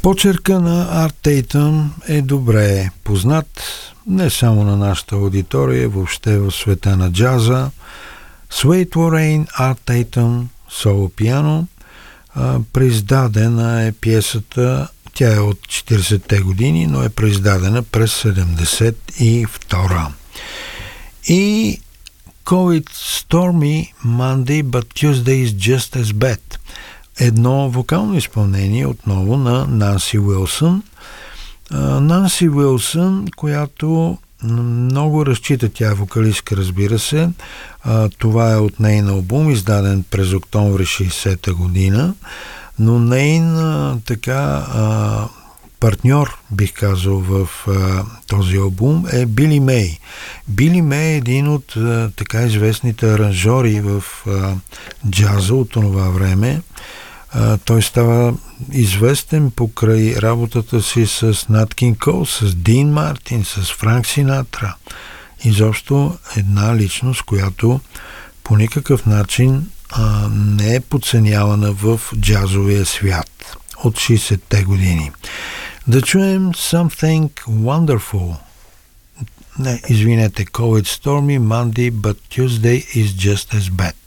Почерка на Арт Тейтъм е добре познат не само на нашата аудитория, въобще в света на джаза. Suede Lorraine, Арт Тейтъм, соло пиано. Произдадена е пиесата, тя е от 40-те години, но е произдадена през 72-а. И Call It Stormy Monday, but Tuesday is just as bad. Едно вокално изпълнение отново на Нанси Уилсън. Нанси Уилсън, която много разчита, тя е вокалистка, разбира се. Това е от нейн албум, издаден през октомври 60-та година, но нейн партньор, бих казал, в този албум е Били Мей. Били Мей е един от така известните аранжори в джаза от това време. Той става известен покрай работата си с Нат Кинг Кол, с Дин Мартин, с Франк Синатра. Изобщо една личност, която по никакъв начин не е подценявана в джазовия свят от 60-те години. Да чуем Something Wonderful. Не, извинете, Call It Stormy Monday, but Tuesday is just as bad.